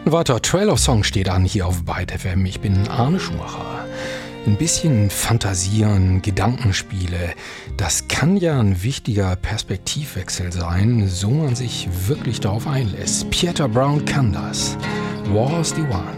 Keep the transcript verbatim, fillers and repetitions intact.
Ein weiterer Trail of Song steht an hier auf Byte F M. Ich bin Arne Schumacher. Ein bisschen Fantasieren, Gedankenspiele, das kann ja ein wichtiger Perspektivwechsel sein, so man sich wirklich darauf einlässt. Pieter Brown kann das. War's the One.